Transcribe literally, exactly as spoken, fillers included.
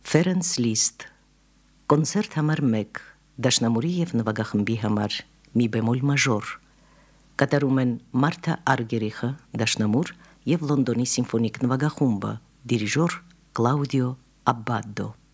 Ֆերենս Լիստ, կոնցերտ համար մեկ, դաշնամուրի և նվագախմբի համար մի բեմոլ մաժոր, կատարում են Մարթա Արգերիխը, դաշնամուր և Լոնդոնի սիմֆոնիկ նվագախումբը, դիրիժոր Կլաուդիո Աբբադո։